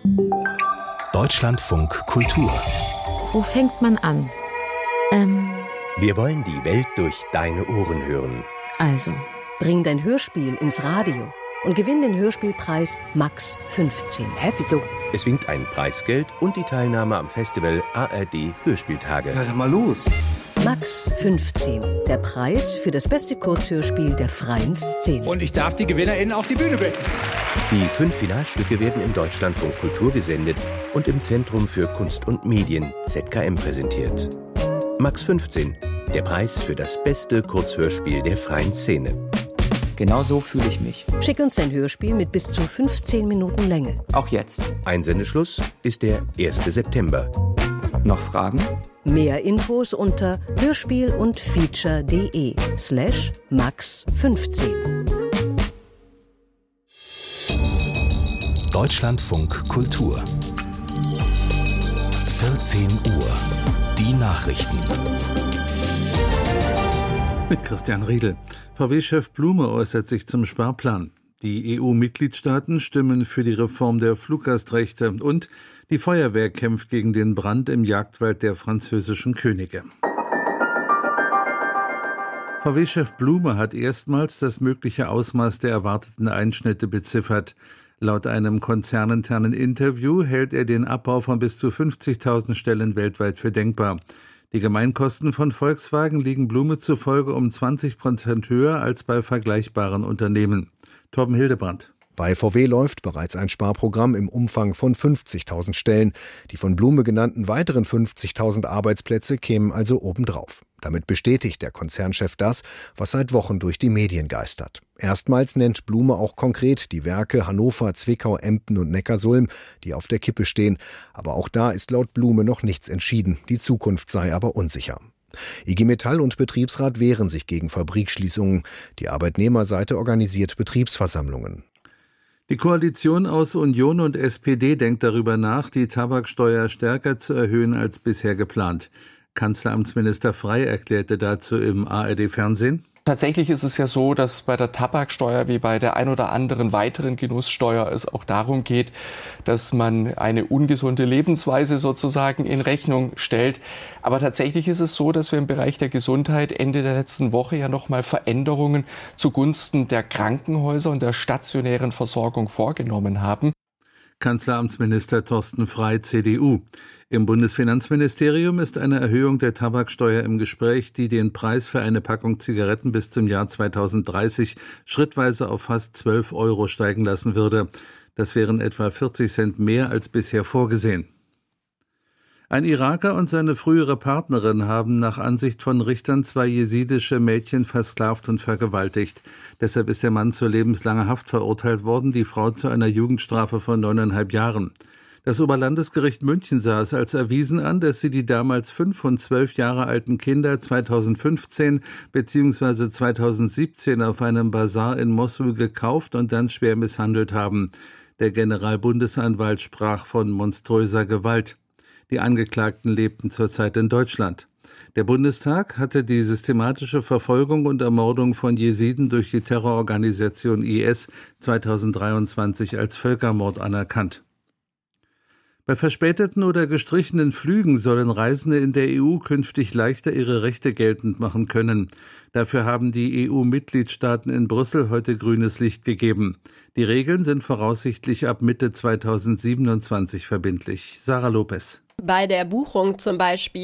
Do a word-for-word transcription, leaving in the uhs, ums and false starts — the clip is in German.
Deutschlandfunk Kultur. Wo fängt man an? Ähm, Wir wollen die Welt durch deine Ohren hören. also, Bring dein Hörspiel ins Radio und gewinn den Hörspielpreis Max fünfzehn. hä, wieso? Es winkt ein Preisgeld und die Teilnahme am Festival A R D Hörspieltage. Ja, dann mal los. Max fünfzehn, der Preis für das beste Kurzhörspiel der freien Szene. Und ich darf die GewinnerInnen auf die Bühne bitten. Die fünf Finalstücke werden im Deutschlandfunk Kultur gesendet und im Zentrum für Kunst und Medien Z K M präsentiert. Max fünfzehn, der Preis für das beste Kurzhörspiel der freien Szene. Genau so fühle ich mich. Schick uns dein Hörspiel mit bis zu fünfzehn Minuten Länge. Auch jetzt. Einsendeschluss ist der erster September. Noch Fragen? Mehr Infos unter hörspiel und feature.de slash max fünfzehn. Deutschlandfunk Kultur. vierzehn Uhr. Die Nachrichten. Mit Christian Riedel. V W-Chef Blume äußert sich zum Sparplan. Die E U-Mitgliedstaaten stimmen für die Reform der Fluggastrechte und die Feuerwehr kämpft gegen den Brand im Jagdwald der französischen Könige. V W-Chef Blume hat erstmals das mögliche Ausmaß der erwarteten Einschnitte beziffert. Laut einem konzerninternen Interview hält er den Abbau von bis zu fünfzigtausend Stellen weltweit für denkbar. Die Gemeinkosten von Volkswagen liegen Blume zufolge um zwanzig Prozent höher als bei vergleichbaren Unternehmen. Torben Hildebrandt. Bei V W läuft bereits ein Sparprogramm im Umfang von fünfzigtausend Stellen. Die von Blume genannten weiteren fünfzigtausend Arbeitsplätze kämen also obendrauf. Damit bestätigt der Konzernchef das, was seit Wochen durch die Medien geistert. Erstmals nennt Blume auch konkret die Werke Hannover, Zwickau, Emden und Neckarsulm, die auf der Kippe stehen. Aber auch da ist laut Blume noch nichts entschieden. Die Zukunft sei aber unsicher. I G Metall und Betriebsrat wehren sich gegen Fabrikschließungen. Die Arbeitnehmerseite organisiert Betriebsversammlungen. Die Koalition aus Union und S P D denkt darüber nach, die Tabaksteuer stärker zu erhöhen als bisher geplant. Kanzleramtsminister Frey erklärte dazu im A R D-Fernsehen: Tatsächlich ist es ja so, dass bei der Tabaksteuer wie bei der ein oder anderen weiteren Genusssteuer es auch darum geht, dass man eine ungesunde Lebensweise sozusagen in Rechnung stellt. Aber tatsächlich ist es so, dass wir im Bereich der Gesundheit Ende der letzten Woche ja nochmal Veränderungen zugunsten der Krankenhäuser und der stationären Versorgung vorgenommen haben. Kanzleramtsminister Thorsten Frey, C D U. Im Bundesfinanzministerium ist eine Erhöhung der Tabaksteuer im Gespräch, die den Preis für eine Packung Zigaretten bis zum Jahr zweitausenddreißig schrittweise auf fast zwölf Euro steigen lassen würde. Das wären etwa vierzig Cent mehr als bisher vorgesehen. Ein Iraker und seine frühere Partnerin haben nach Ansicht von Richtern zwei jesidische Mädchen versklavt und vergewaltigt. Deshalb ist der Mann zu lebenslanger Haft verurteilt worden, die Frau zu einer Jugendstrafe von neuneinhalb Jahren. Das Oberlandesgericht München sah es als erwiesen an, dass sie die damals fünf und zwölf Jahre alten Kinder zweitausendfünfzehn bzw. zweitausendsiebzehn auf einem Basar in Mossul gekauft und dann schwer misshandelt haben. Der Generalbundesanwalt sprach von monströser Gewalt. Die Angeklagten lebten zurzeit in Deutschland. Der Bundestag hatte die systematische Verfolgung und Ermordung von Jesiden durch die Terrororganisation I S zweitausenddreiundzwanzig als Völkermord anerkannt. Bei verspäteten oder gestrichenen Flügen sollen Reisende in der E U künftig leichter ihre Rechte geltend machen können. Dafür haben die E U-Mitgliedstaaten in Brüssel heute grünes Licht gegeben. Die Regeln sind voraussichtlich ab Mitte zweitausendsiebenundzwanzig verbindlich. Sarah Lopez. Bei der Buchung zum Beispiel